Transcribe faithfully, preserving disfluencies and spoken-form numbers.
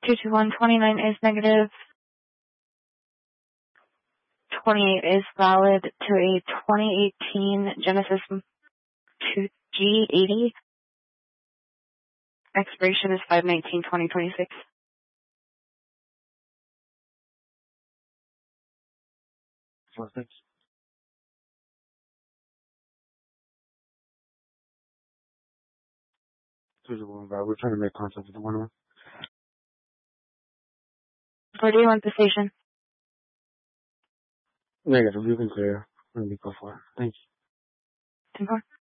two two one, twenty-nine is negative. twenty-eight is valid to a twenty eighteen Genesis G eighty. Expiration is five nineteen twenty twenty-six. Perfect. We're trying to make contact with the one. Where do you want the station? Negative. You can clear. Let me go for it. Thank you. ten four.